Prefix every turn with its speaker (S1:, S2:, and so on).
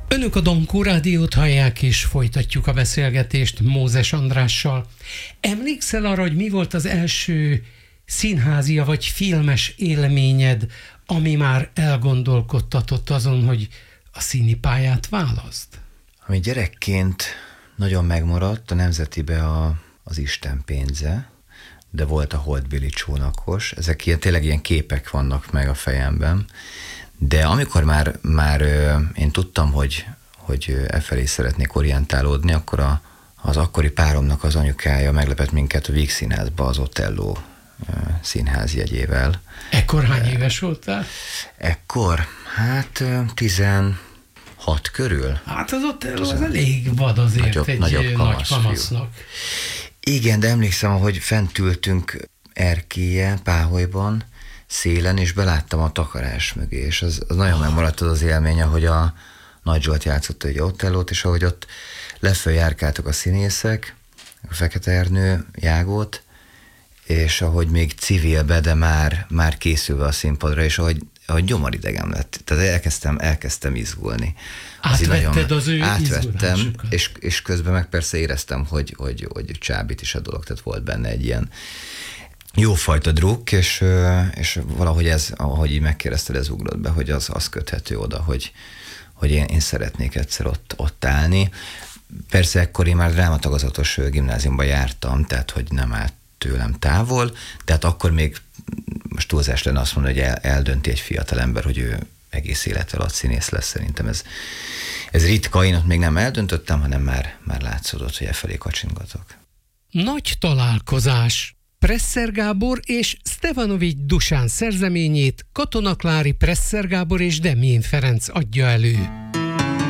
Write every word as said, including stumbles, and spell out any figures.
S1: Önök a Donkó Rádiót hallják, és folytatjuk a beszélgetést Mózes Andrással. Emlékszel arra, hogy mi volt az első színházia vagy filmes élményed, ami már elgondolkodtatott azon, hogy a színi pályát válaszd?
S2: Ami gyerekként nagyon megmaradt, a Nemzetibe a, az Isten pénze, de volt a Holdbéli csónakos. Ezek ilyen, tényleg ilyen képek vannak meg a fejemben. De amikor már, már én tudtam, hogy, hogy e felé szeretnék orientálódni, akkor a, az akkori páromnak az anyukája meglepett minket a Víg Színházba az Otello színház jegyével.
S1: Ekkor hány éves voltál?
S2: Ekkor, hát tizenhat körül.
S1: Hát az Otello az elég vad azért nagyobb, egy nagyobb kamasz nagy kamasznak.
S2: Igen, de emlékszem, hogy fent ültünk erkélyen, Páholyban, szélen, és beláttam a takarás mögé, és az, az nagyon megmaradt az az élmény, hogy a Nagy Zsolt játszott egy Otellót, és ahogy ott leföl járkáltak a színészek, a Fekete Ernő, Jágót, és ahogy még civilbe, de már, már készülve a színpadra, és ahogy, ahogy gyomoridegem lett. Tehát elkezdtem, elkezdtem izgulni.
S1: Átvetted az ő
S2: Átvettem, és, és közben meg persze éreztem, hogy, hogy, hogy csábít is a dolog, tehát volt benne egy ilyen jófajta druk, és, és valahogy ez, ahogy így megkérdezted, ez ugrott be, hogy az, az köthető oda, hogy, hogy én, én szeretnék egyszer ott, ott állni. Persze ekkor én már drámatagozatos gimnáziumba jártam, tehát hogy nem állt tőlem távol, tehát akkor még most túlzás lenne azt mondani, hogy el, eldönti egy fiatal ember, hogy ő egész élete alatt színész lesz. Szerintem ez, ez ritka, én ott még nem eldöntöttem, hanem már, már látszódott, hogy e felé kacsingatok.
S1: Nagy találkozás! Presser Gábor és Stevanovics Dusán szerzeményét Katona Klári, Presser Gábor és Demjén Ferenc adja elő.